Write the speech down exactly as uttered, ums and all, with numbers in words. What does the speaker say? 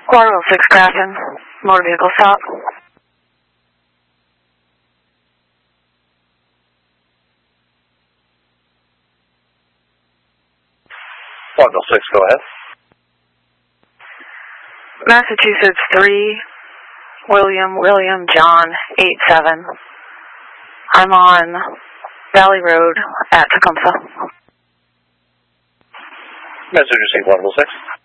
Quarterville six Grafton, motor vehicle stop. Quarterville six, go ahead. Massachusetts three, William, William, John, eight seven. I'm on Valley Road at Tecumseh. Massachusetts Quarterville six.